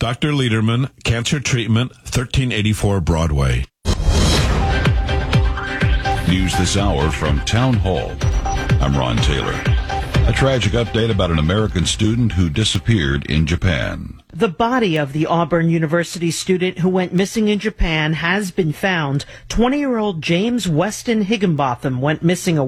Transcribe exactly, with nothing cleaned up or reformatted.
Doctor Lederman, Cancer Treatment, thirteen eighty-four Broadway. News this hour from Town Hall. I'm Ron Taylor. A tragic update about an American student who disappeared in Japan. The body of the Auburn University student who went missing in Japan has been found. twenty-year-old James Weston Higginbotham went missing a